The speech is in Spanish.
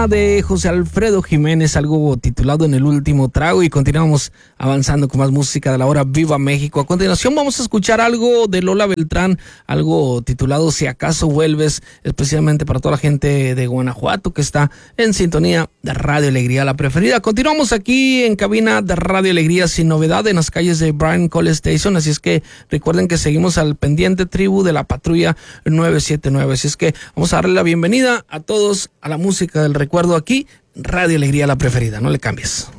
de José Alfredo Jiménez, algo titulado En el último trago, y continuamos avanzando con más música de la hora. Viva México. A continuación vamos a escuchar algo de Lola Beltrán, algo titulado Si acaso vuelves, especialmente para toda la gente de Guanajuato que está en sintonía de Radio Alegría, la preferida. Continuamos aquí en cabina de Radio Alegría sin novedad en las calles de Bryan College Station, así es que recuerden que seguimos al pendiente, tribu de la patrulla 979, así es que vamos a darle la bienvenida a todos a la música del recuerdo aquí, Radio Alegría, la preferida. No le cambies.